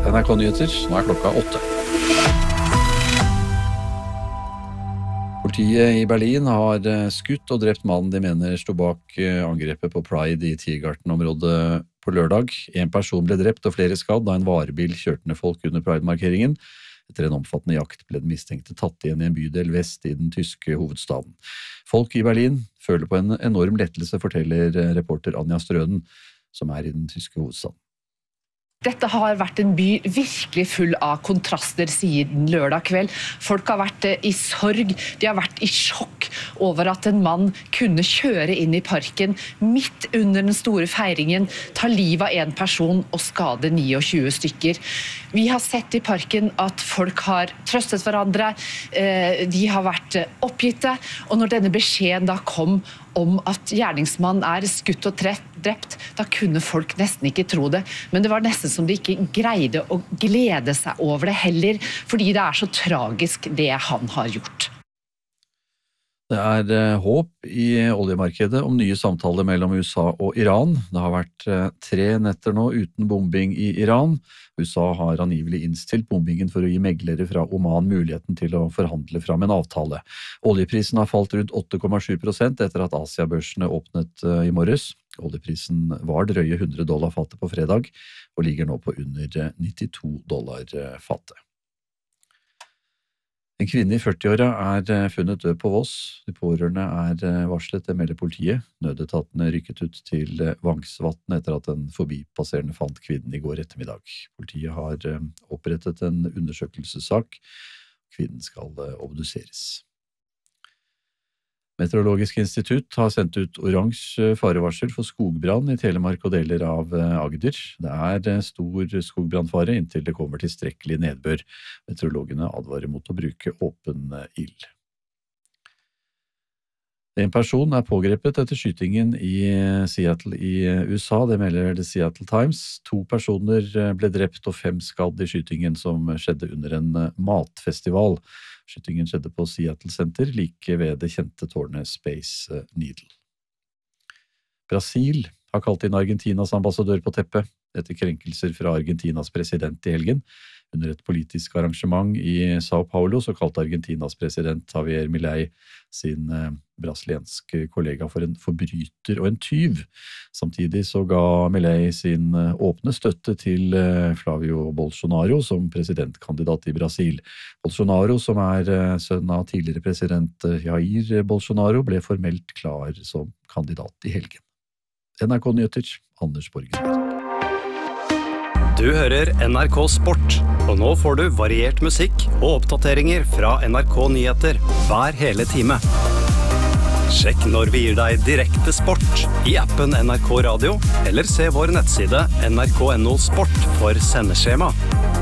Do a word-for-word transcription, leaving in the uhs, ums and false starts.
N R K Nyheter, nå er klokka åtte. Politiet i Berlin har skutt og drept mannen de mener stod bak angrepet på Pride i Tiergarten-området på lørdag. En person ble drept og flere skadd da en varebil kjørte ned folk under Pride-markeringen. Etter en omfattende jakt ble den mistenkte tatt igjen i en bydel vest i den tyske hovedstaden. Folk i Berlin føler på en enorm lettelse, forteller reporter Anja Strøden, som er i den tyske hovedstaden. Dette har vært en by virkelig full av kontraster siden lørdag kveld. Folk har vært i sorg, de har vært i sjokk over at en mann kunne kjøre inn i parken midt under den store feiringen, ta liv av en person og skade tjueni stykker. Vi har sett i parken at folk har trøstet hverandre, de har vært oppgitte, og når denne beskjeden da kom om at gjerningsmannen er skutt og drept, da kunne folk nesten ikke tro det. Men det var nesten som de ikke greide å glede seg over det heller, fordi det er så tragisk det han har gjort. Det er håp i oljemarkedet om nye samtaler mellom U S A og Iran. Det har vært tre netter nå uten bombing i Iran. U S A har angivelig innstilt bombingen for å gi meglere fra Oman muligheten til å forhandle fram en avtale. Oljeprisen har falt rundt åtte komma sju prosent etter at Asia-børsene åpnet i morges. Oljeprisen var drøye hundre dollar fatet på fredag, og ligger nå på under nittito dollar fatet. En kvinne i førtiåra er funnet død på Voss. De pårørende er varslet, det melder politiet. Nødetatene rykket ut til Vangsvatn etter at en forbipasserende fant kvinnen i går ettermiddag. Politiet har opprettet en undersøkelsessak. Kvinnen skal obduseres. Meteorologisk institutt har sendt ut oransje farevarsel for skogbrann i Telemark og deler av Agder. Det er stor skogbrannfare inntil det kommer tilstrekkelig nedbør. Meteorologene advarer mot å bruke åpen ild. En person er pågrepet etter skytingen i Seattle i U S A, det melder The Seattle Times. To personer ble drept og fem skadd i skytingen som skjedde under en matfestival. Skytingen skjedde på Seattle Center, like ved det kjente tårnet Space Needle. Brasil har kalt inn Argentinas ambassadør på teppet etter krenkelser fra Argentinas president i helgen. Under et politisk arrangement i Sao Paulo så kalte Argentinas president Javier Milei sin eh, brasilianske kollega for en forbryter og en tyv. Samtidig så ga Milei sin eh, åpne støtte til eh, Flavio Bolsonaro som presidentkandidat i Brasil. Bolsonaro, som er eh, sønn av tidligere president Jair Bolsonaro, ble formelt klar som kandidat i helgen. N R K Nyheter, Anders Borgen. Du hører N R K Sport, og nå får du variert musikk og oppdateringer fra N R K Nyheter hver hele time. Sjekk når vi gir deg direkte sport i appen N R K Radio, eller se vår nettside N R K punktum no sport for sendeskjema.